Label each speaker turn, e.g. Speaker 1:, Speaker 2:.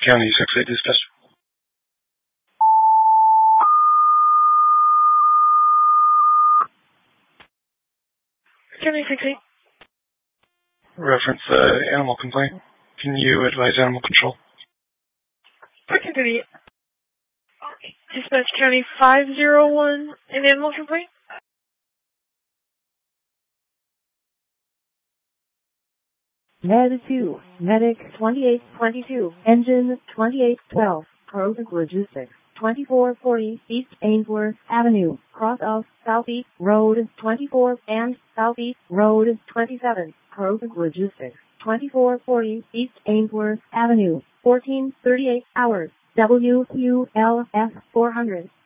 Speaker 1: County 6-8 dispatch.
Speaker 2: County 6-8.
Speaker 1: Reference animal complaint. Can you advise animal control?
Speaker 2: I can do it. Dispatch County 501, an animal complaint?
Speaker 3: Med 2, Medic 2822, Engine 2812, Kroger Logistics, 2440 East Ainsworth Avenue, cross of Southeast Road 24 and Southeast Road 27, Kroger Logistics, 2440 East Ainsworth Avenue, 1438 hours, WQLF 400.